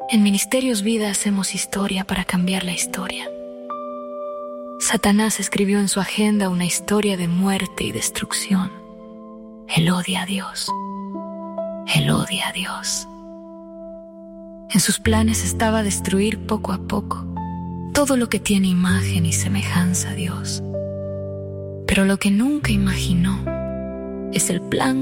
En Ministerios Vida hacemos historia para cambiar la historia. Satanás escribió en su agenda una historia de muerte y destrucción. Él odia a Dios. Él odia a Dios. En sus planes estaba destruir poco a poco todo lo que tiene imagen y semejanza a Dios. Pero lo que nunca imaginó es el plan